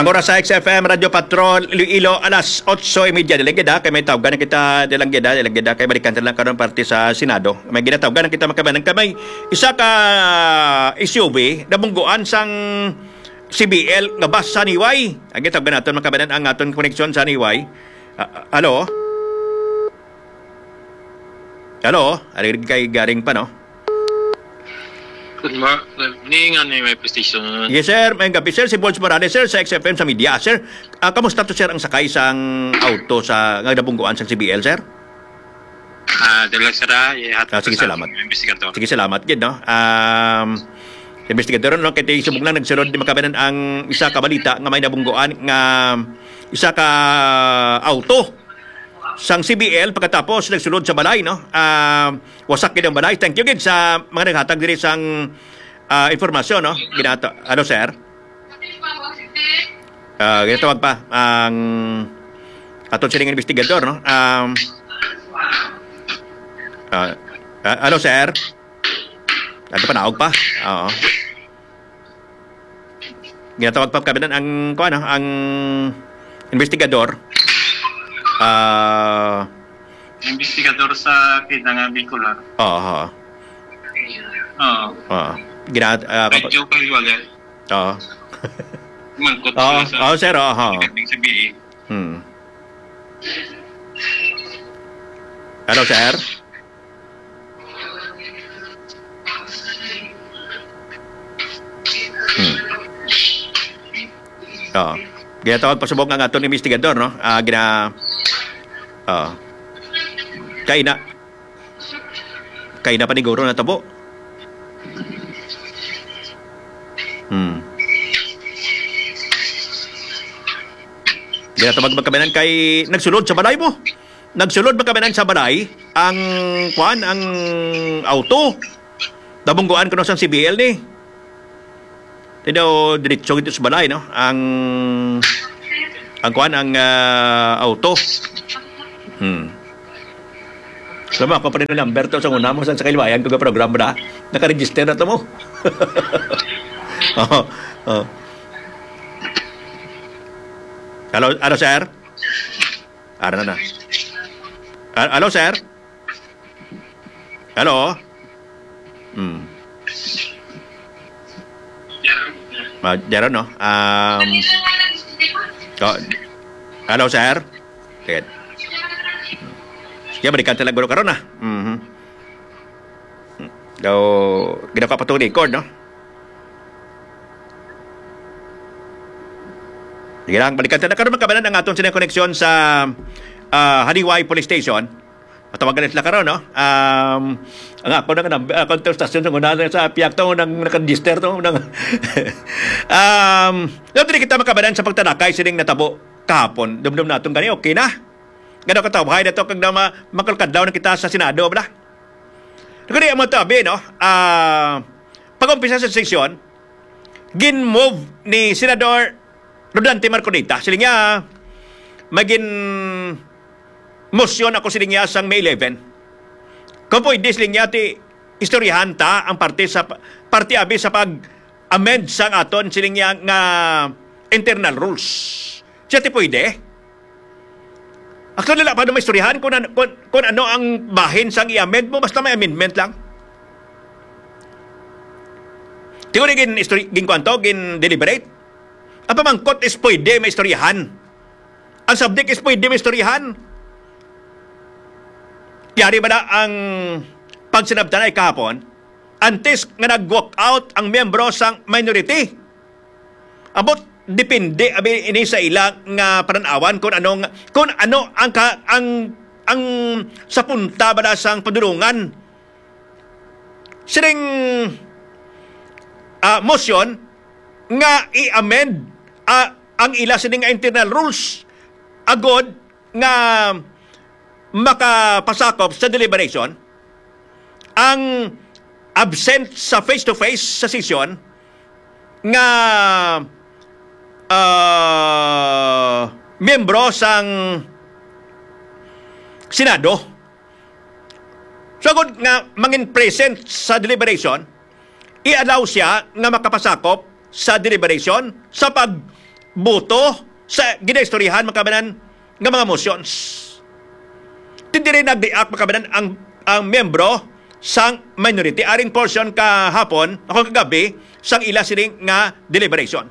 Ang oras sa XFM Radio Patrol Iloilo alas 8:30 dilagida kay may tawgan kita dilagida kay balikan lang karon parte sa Senado. May ginatawgan kita makabanan kamay isa ka SUV na bungguan sang CBL nga bus sa Niway. Ang ginatawgan naton makabanan ang aton koneksyon sa Niway. Hello? Hello? Ari kay garing pa no? Good morning, may PlayStation. Yes, sir. May gabi, sir. Si Bols Morales, sir, sa XFM sa media. Sir, kamusta to, sir, ang sakay sang auto sa nabungguan sa CBL, sir? Dalag sara, sige, salamat. Sige, salamat. Gid, no? Investigador, no? Kaya subog na nagsunod di makabanan ang isa ka balita nga may nabungguan nga isa ka auto sang CBL pagkatapos nagsulod sa balay, no? Wasak gid ang balay. Thank you gid sa mga naghatag diri sang informasyon, no? Ano, sir? Ginatawag pa ang aton sining investigador, no? Ano, sir? Ano pa naog pa? Oo. Ginatawag pa kabinan ang ang investigador. Investigador sa Kinanga Bicola. Oo. Medyo kaliwala. Oo. Mangkot sa... Oo, sir. Oo. Sa BA. Hello, sir? Oo. Ginatawag pasubok ang aton investigador, no? Kay na paniguro na tabo. Ginatawag magkamanan kay nagsulod sa balay mo. Nagsulod magkamanan sa balay ang ang auto. Dabungguan ko no sa CBL ni. Tino diretso ito sa balay, no? Ang auto. Sama ako pa rin ng number to sa una mo sa kailwayan ko ka program na. Nakaregister na to mo. Hello, sir? Ano na? Hello, sir? Hello? Diyan, no? Hello, sir? Sige. Sige, balikan talaga gulo karon na. Daw, ginaka pa itong record, no? Sige lang, balikan talaga karon magkabanan ang atong sinang koneksyon sa Haniway Police Station. Matawagan sila karon, no? Ang ako na contestasyon sa una sa piyak to nang naka-register to nang dili kita makabanan sa pagtanakay sining natabo kahapon. Dumdum naton gani okay na. Gano ka tawhay na to kag na makalkadlaw na kita sa Senado bala. Kani mo tabi, no? Pag-umpisa sa sesyon, gin-move ni Senador Rodante Marcolita siling niya magin motion ako siling niya sang May 11. Kung po hindi siling niya ti istoryahan ta ang parte abi sa pag-amend sang aton siling niya nga internal rules. Siya ti pwede. Actually, pa na may istoryahan kung ano ang bahin sang i-amend mo, basta may amendment lang. Tingnan gin kwanto, gin deliberate. Ang pamangkot is pwede may istoryahan. Ang subject is pwede may istoryahan. Yari ba na ang pagsinabtan ay kahapon, antes nga nag-walk out ang miyembro sang minority. Abot, depende abi ini sa ilang nga pananawan kung ano ang sa punta ba na sang padulungan. Sining motion nga i-amend ang ila sining internal rules agod nga makapasakop sa deliberation ang absent sa face-to-face sa session nga miyembro sang Senado. So, kung nga mangin present sa deliberation, i-allow siya nga makapasakop sa deliberation sa boto sa ginaistoryahan makabanan nga mga motions. Tindiri nagdiak makabanan ang membro sang minority aring portion kahapon o kagabi sang ila sining nga deliberation.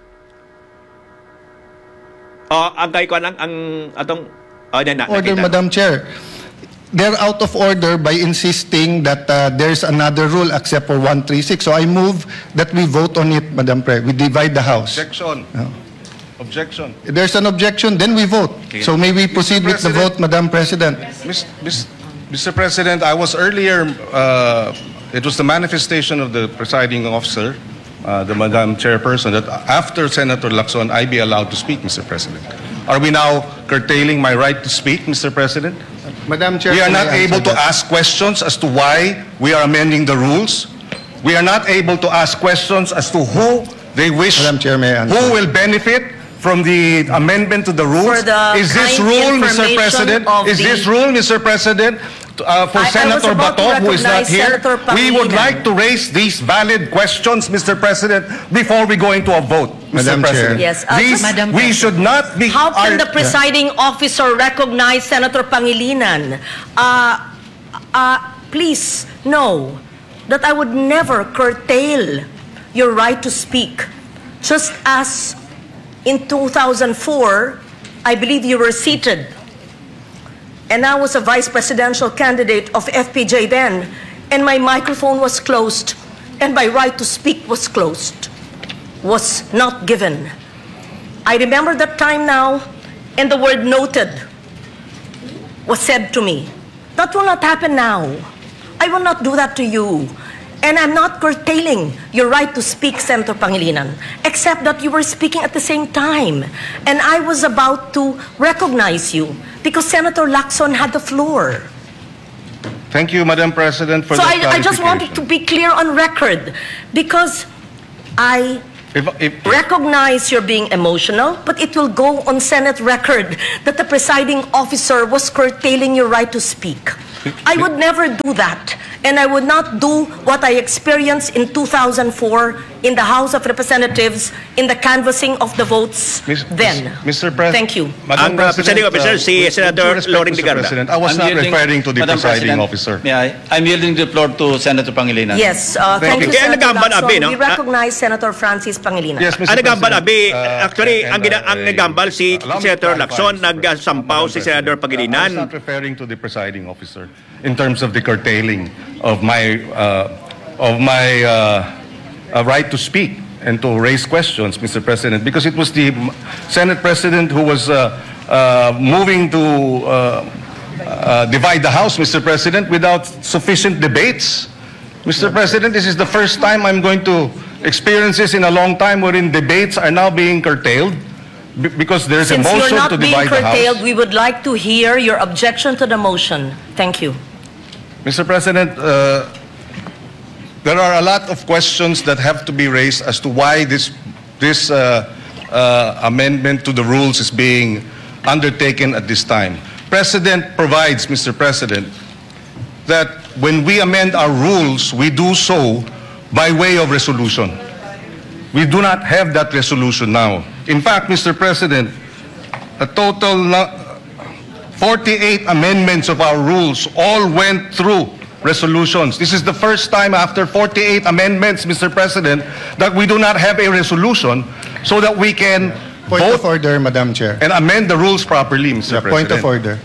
Ang kay ko ang atong Order, Madam Chair. They're out of order by insisting that there's another rule except for 136. So I move that we vote on it, Madam Pre. We divide the House. Objection. No. Objection. If there's an objection, then we vote. So may we proceed with the vote, Madam President? Mr. President, I was earlier, it was the manifestation of the presiding officer, the Madam Chairperson, that after Senator Lacson, I be allowed to speak, Mr. President. Are we now curtailing my right to speak, Mr. President? Madam Chair, We are can I not answer able to that? ask questions as to why we are amending the rules. We are not able to ask questions as to who they wish, Madam Chair, may I answer? who will benefit from the amendment to the rules. For the Is this kind rule, Mr. information President? of Is this rule, Mr. President, for I was Senator about to Bato, who is not recognize here? Senator We would Pangilinan. like to raise these valid questions, Mr. President, before we go into a vote, Mr. Madam Chair. President. Yes, These, Madam we should not be... How can our- the presiding officer recognize Senator Pangilinan? Please know that I would never curtail your right to speak. Just as in 2004, I believe you were seated, and I was a vice presidential candidate of FPJ then, and my microphone was closed, and my right to speak was closed, was not given. I remember that time now, and the word noted was said to me. That will not happen now. I will not do that to you. And I'm not curtailing your right to speak, Senator Pangilinan, except that you were speaking at the same time. And I was about to recognize you because Senator Lacson had the floor. Thank you, Madam President, for So that I just wanted to clarification. be clear on record because I If- recognize you're being emotional, but it will go on Senate record that the presiding officer was curtailing your right to speak. I would never do that, and I would not do what I experienced in 2004 in the House of Representatives in the canvassing of the votes then. Mr. President. Thank you. Ang presiding officer, si Senator Loring Mr. Ligarda. President, I was I'm not yielding- referring to the Madam presiding President, officer. I'm yielding the floor to Senator Pangilinan. Yes, thank Okay, you, kaya Senator nagambal, Lacson. Abi, no? We recognize Senator Francis Pangilinan. Yes, Mr. Ang nagambal, President, Abi, actually, ang nagambal si allow me to Senator clarify, Lacson, Mr. President. nagsampaw si Madam Senator President, I Pangilinan. was not referring to the presiding officer in terms of the curtailing of my right to speak and to raise questions, Mr. President, because it was the Senate President who was moving to divide the House, Mr. President, without sufficient debates. Mr. President, this is the first time I'm going to experience this in a long time wherein debates are now being curtailed because there's a Since you're motion not to being divide the curtailed, House. we would like to hear your objection to the motion. Thank you. Mr. President, there are a lot of questions that have to be raised as to why this amendment to the rules is being undertaken at this time. Precedent provides, Mr. President, that when we amend our rules, we do so by way of resolution. We do not have that resolution now. In fact, Mr. President, a total 48 amendments of our rules all went through resolutions. This is the first time after 48 amendments, Mr. President, that we do not have a resolution so that we can Point of vote order, Madam Chair. and amend the rules properly, Mr. President. Point of order.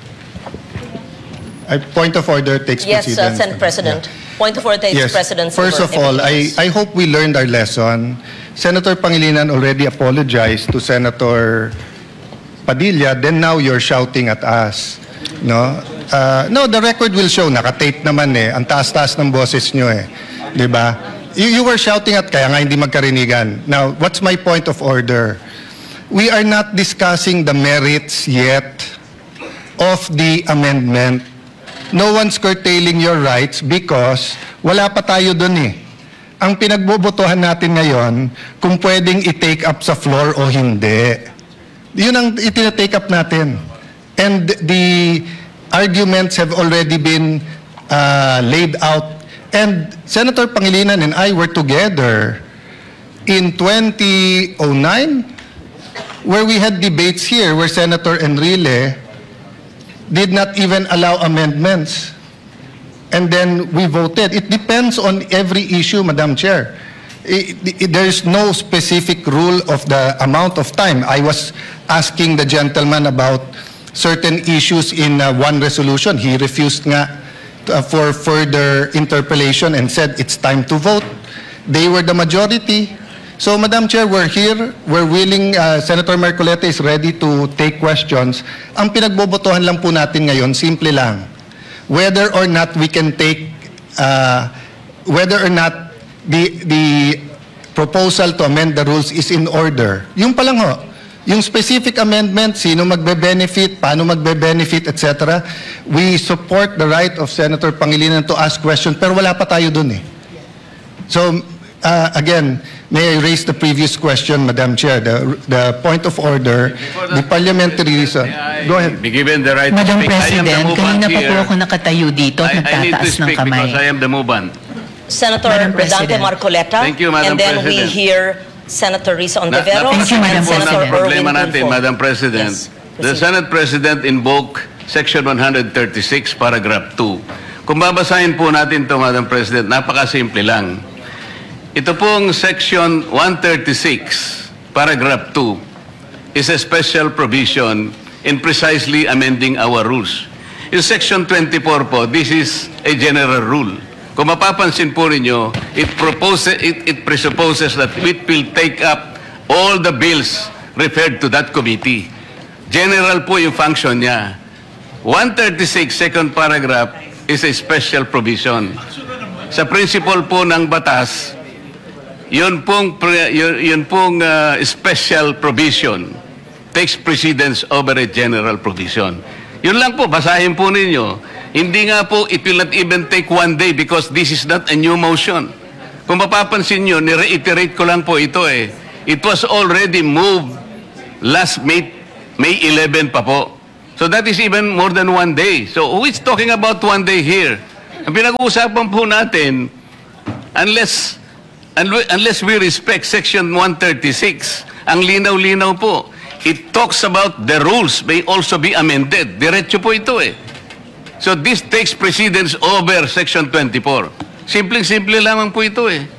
Point of order takes Yes, precedence. Senate President. Point of order takes Yes. precedence. First over of all, everything else. I hope we learned our lesson. Senator Pangilinan already apologized to Senator Padilla, then now you're shouting at us. No? No, the record will show. Nakatape naman eh. Ang taas-taas ng boses nyo eh. Di ba? You were shouting at kaya nga hindi magkarinigan. Now, what's my point of order? We are not discussing the merits yet of the amendment. No one's curtailing your rights because wala pa tayo dun eh. Ang pinagbobotohan natin ngayon, kung pwedeng i-take up sa floor o hindi. Yun ang itinatake up natin. And the arguments have already been laid out. And Senator Pangilinan and I were together in 2009 where we had debates here where Senator Enrile did not even allow amendments. And then we voted. It depends on every issue, Madam Chair. There is no specific rule of the amount of time. I was asking the gentleman about certain issues in one resolution. He refused nga for further interpellation and said it's time to vote. They were the majority. So, Madam Chair, we're here. We're willing, Senator Marcoleta is ready to take questions. Ang pinagbobotohan lang po natin ngayon, simple lang. Whether or not we can take, whether or not the proposal to amend the rules is in order. Yung pa lang ho. Yung specific amendment, sino magbe-benefit, paano magbe-benefit, etc. We support the right of Senator Pangilinan to ask questions, pero wala pa tayo dun eh. So, again, may I raise the previous question, Madam Chair, the point of order, the parliamentary reason. Go ahead. Be given the right Madam to speak. President, kanina pa po ako nakatayo dito at I need to nagtataas ng speak kamay. because I am the movant. Senator Madam Rodante President. Marcoleta. Thank you, Madam And then we President. hear Senator Risa Ontiveros Thank you, and Madam Senator President. Erwin Problema natin, Tulfo. Madam President. Yes, The proceed. Senate President invoked Section 136, Paragraph 2. Kung babasahin po natin ito, Madam President, napakasimple lang. Ito pong Section 136, Paragraph 2, is a special provision in precisely amending our rules. In Section 24 po, this is a general rule. Kung mapapansin po ninyo, it presupposes that it will take up all the bills referred to that committee. General po yung function niya. 136, second paragraph, is a special provision. Sa principle po ng batas, yun pong special provision takes precedence over a general provision. Yun lang po, basahin po ninyo. Hindi nga po, it will not even take one day because this is not a new motion. Kung mapapansin nyo, ni-reiterate ko lang po ito eh. It was already moved last May 11 pa po. So that is even more than one day. So who is talking about one day here? Ang pinag-uusapan po natin, unless we respect Section 136, ang linaw-linaw po, it talks about the rules may also be amended. Diretso po ito eh. So this takes precedence over Section 24. Simpleng-simple lamang po ito eh.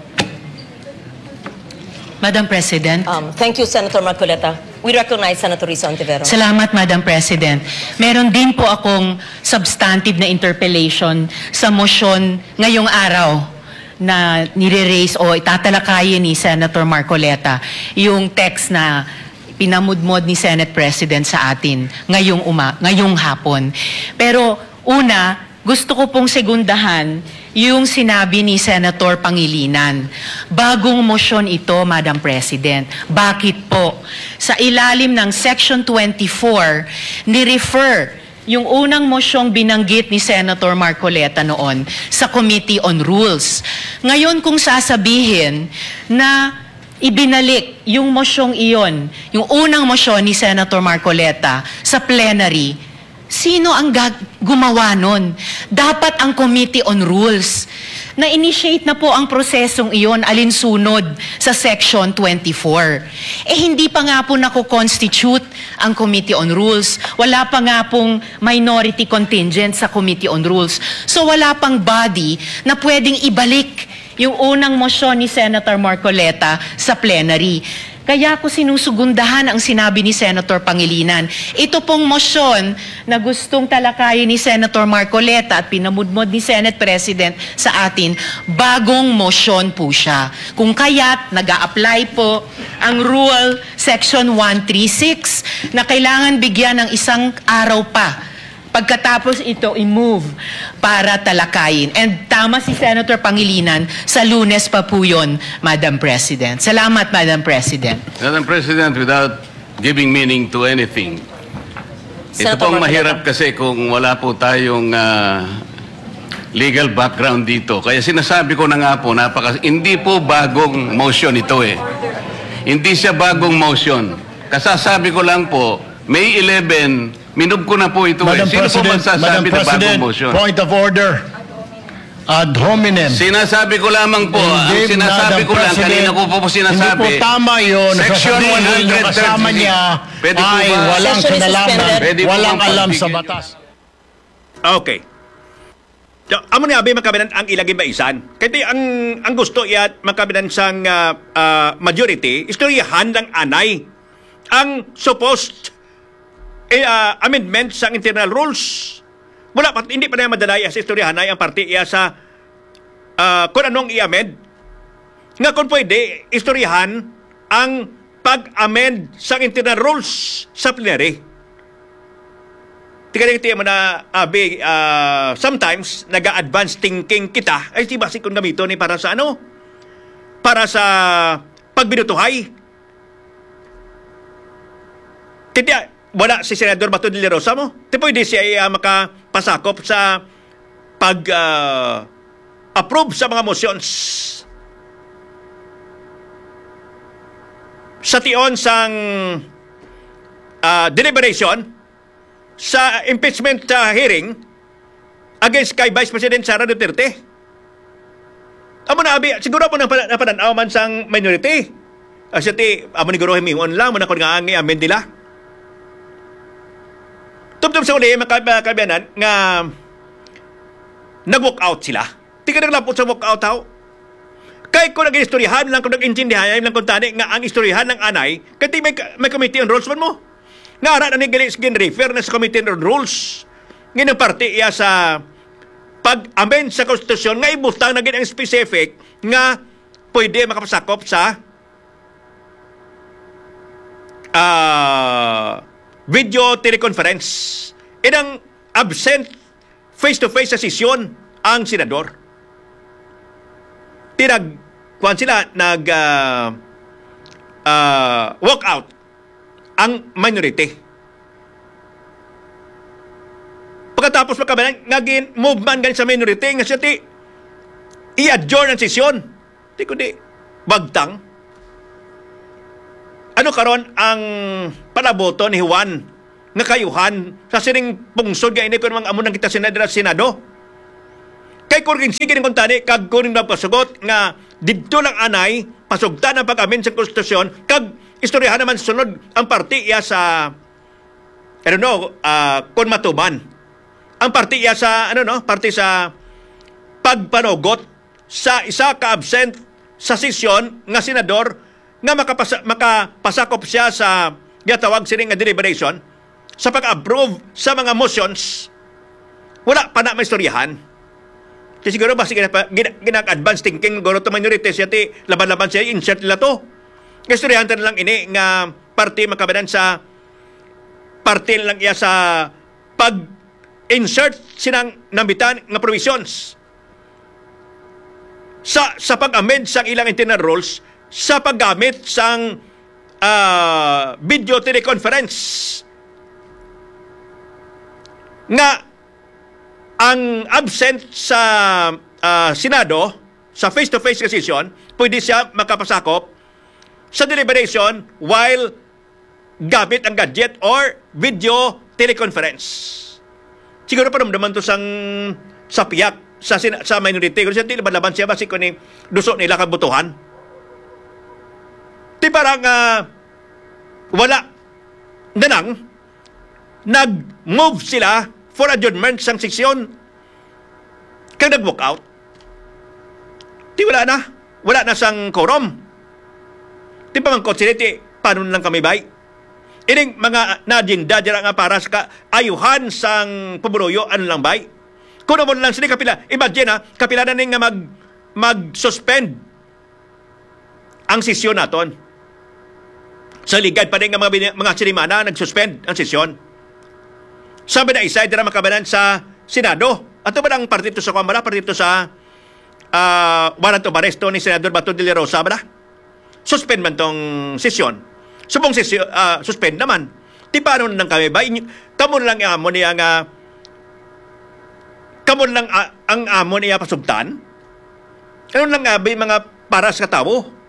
Madam President. Thank you, Senator Marcoleta. We recognize Senator Risa Ontiveros. Salamat, Madam President. Meron din po akong substantive na interpellation sa motion ngayong araw na nire-raise o itatalakayin ni Senator Marcoleta yung text na pinamudmod ni Senate President sa atin ngayong hapon. Pero una, gusto ko pong segundahan yung sinabi ni Senator Pangilinan. Bagong motion ito, Madam President. Bakit po? Sa ilalim ng Section 24, ni-refer yung unang mosyong binanggit ni Senator Marcoleta noon sa Committee on Rules. Ngayon kung sasabihin na ibinalik yung mosyong iyon, yung unang mosyon ni Senator Marcoleta sa plenary, sino ang gumawa nun? Dapat ang Committee on Rules. Na-initiate na po ang prosesong iyon alinsunod sa Section 24. Hindi pa nga po nako-constitute ang Committee on Rules. Wala pa nga pong minority contingent sa Committee on Rules. So wala pang body na pwedeng ibalik yung unang mosyon ni Senator Marcoleta sa plenary. Kaya ko sinusugundahan ang sinabi ni Senator Pangilinan. Ito pong motion na gustong talakayin ni Senator Marcoleta at pinamudmod ni Senate President sa atin, bagong motion po siya. Kung kaya't nag-a-apply po ang Rule Section 136 na kailangan bigyan ng isang araw pa pagkatapos ito i-move para talakayin. And tama si Senator Pangilinan, sa Lunes pa po yun, Madam President. Salamat, Madam President. Madam President, without giving meaning to anything, ito Senator pong Marcoleta. mahirap kasi kung wala po tayong legal background dito. Kaya sinasabi ko na nga po, hindi po bagong motion ito eh. Hindi siya bagong motion. Kasasabi ko lang po, May 11, minub ko na po ito eh. Sino po magsasabi na bagong motion? Point of order. ad hominem. Sinasabi ko lamang po, ang Gave sinasabi Madam ko lang, President, kanina ko po sinasabi. Hindi po tama yun. Section Sasabihin yung kasama 133. niya Pwede po ay ba? walang Session is kinalaman, suspended. Pwede po walang bang alam sa pagbigyan batas. Okay. So, amo ni abi makabinan ang ilagay ba isan. Kaya ang gusto iya makabinan sang majority, istoryahan ng anay ang supposed amendment sa internal rules. Wala pa, hindi pa na madalaya sa istoryahan ay ang party iya sa kung anong i-amend. Nga kung pwede, istoryahan ang pag-amend sa internal rules sa plenary. Tika mo na, sometimes, nag-advance thinking kita, ay di ba si kung gamito ni para sa ano? Para sa pagbinutuhay. Titiya, wala si Senador Bato de la Rosa mo. Di pwede siya ay makapasakop sa approve sa mga motions. Sa tion sang deliberation sa impeachment hearing against kay Vice President Sara Duterte. Amo na abi, siguro po napananaw man sang minority. Asya ti, amo ni Guro Himingon lang, muna ko nga ang i-amend nila. Tuptub sa uli, makabianan, nga nag-walk out sila. Di ka naglapot sa walk out, how? Kaya kung nag-istoryahan lang, kung nag-intindihan lang kung tani, nga ang istoryahan ng anay, kasi may committee on rules man mo. Nga ara na refer na sa committee on rules. Ngayon ang party iya sa pag-amend sa konstitusyon, nga ibutang na ang specific nga pwede makapasakop sa video teleconference. Inang absent face-to-face sa sesyon ang senador. Kuhan sila walk out ang minority. Pagkatapos makabalan, ngagin movement ganit sa minority nga siya ti i-adjourn ang sesyon. Di ko di bagtang. Ano karon ang panaboto ni Juan nga kayuhan sa sining pungsod nga ini kun mga amo nang kita Senado. Kay kurgin sige ning kontani kag kuning napasugot nga didto lang anay pasugtan ang pag-amend sa konstitusyon kag istoryahan naman sunod ang party iya sa I don't know kun matuman. Ang party iya sa party sa pagpanogot sa isa ka absent sa sesyon nga senador nga makapasakop siya sa gatawag sining nga deliberation sa pag-approve sa mga motions. Wala pa na maistoryahan. Kasi siguro ba ginag-advance thinking siguro to minority siya ti laban-laban siya insert nila to. Istoryahan ta lang ini nga party makabanan sa party lang iya sa pag-insert sinang nambitan nga provisions sa pag-amend sang ilang internal rules sa paggamit sang video teleconference nga ang absent sa Senado sa face-to-face session, pwede siya makapasakop sa deliberation while gamit ang gadget or video teleconference. Siguro pa naman to sa piyak sa minority. Kung siya laban siya basi ko ni duso nila kabutuhan. Di parang wala danang nag-move sila for adjournment sang seksyon kag nag-walk out. Di wala na sang quorum. Di pa man considerate paano lang kami bay. Ining mga na-agenda dira nga para sa ayuhan sang paburoyo ano lang bay. Kung naman lang sila kapila, imagine kapila na nga mag-suspend ang sesyon naton. Sa ligad pa rin nga mga sinimana nag-suspend ang sesyon. Sabi na isa, dira makabanan sa Senado. At ba ang partito sa Kamara, partito sa warrant of arresto ni Senador Bato de la Rosa, ba? Suspend man tong sesyon. Subong sesyon, suspend naman. Di paano nang kami ba? Kamon lang ang amon niya nga kamon lang ang amon niya pasugtan? Ano lang nga ba mga para sa tao?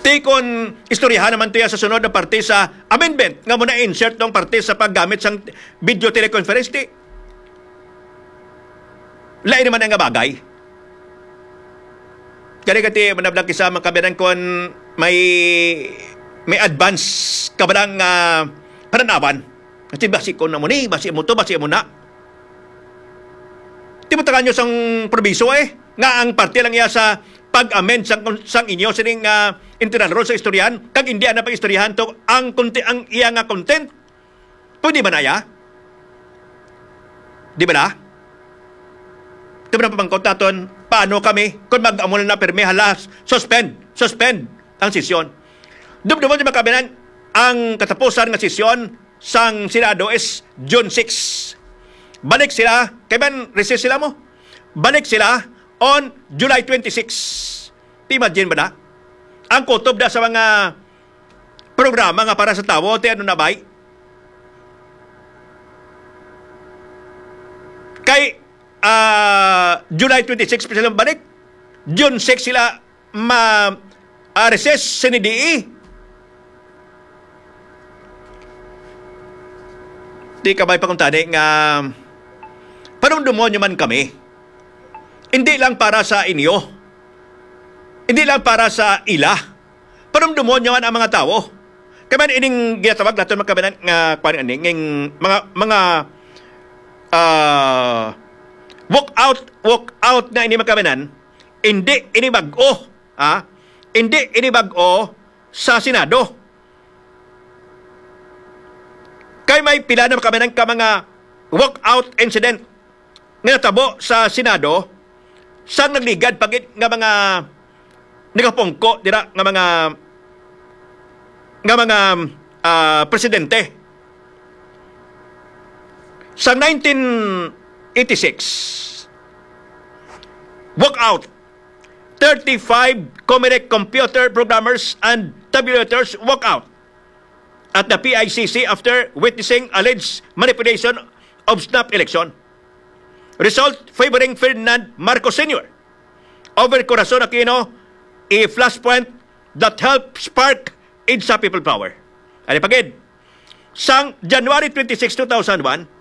Tikon istoryahan naman tiya sa sunod na parte sa amendment nga muna insert tong parte sa paggamit sang video teleconference di. Lain naman nga bagay. Kani manablang kisama kabinan kon may advance kabilang pananawan. Kasi basi ko na mo ni, basi mo to, basi mo na. Di mo takan nyo sang probiso nga ang parte lang iya sa pag-amend sang inyo sining internal rule sa istoryahan, kag hindi na pag-istoryahan to ang iya nga content. Pwede ba na ya? Di ba na? Di ba na pamangkot naton, paano kami kung mag-amol na perme halas, suspend ang sesyon. Dumduman yung makabinan, ang katapusan ng sesyon sang Senado is June 6. Balik sila, kailan recess sila mo? Balik sila on July 26. Imagine ba na? Ang kutob na sa mga programa nga para sa tao, ano na bay? Kay July 26 pa silang balik. June 6 sila recess sa NDE. Di ka may pakuntani nga panumdumon nyo man kami. Hindi lang para sa inyo. Hindi lang para sa ila. Panumdumon nyo man ang mga tao. Kaya man ining ginatawag natin magkabinan nga mga walk out na ini magkabinan, hindi ini bag-o. Hindi ini bag-o sa Senado. Kay may pila na kami ng mga walkout incident nga natabo sa Senado sa nagligad pagit nga mga nagapongko dira nga mga presidente. Sa 1986, walkout 35 Comelec computer programmers and tabulators walkout at the PICC after witnessing alleged manipulation of snap election. Result favoring Ferdinand Marcos Sr. over Corazon Aquino, a flashpoint that helped spark EDSA people power. Ano pagid? Sang January 26, 2001,